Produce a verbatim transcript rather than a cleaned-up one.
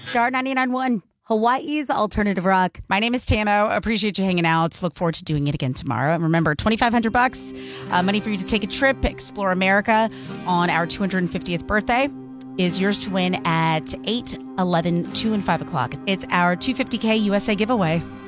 Star ninety-nine point one, Hawaii's alternative rock. My name is Tamo. Appreciate you hanging out. Look forward to doing it again tomorrow. And remember, twenty-five hundred bucks, uh, money for you to take a trip, explore America on our two hundred fiftieth birthday is yours to win at eight, eleven, two, and five o'clock. It's our two hundred fifty K U S A giveaway.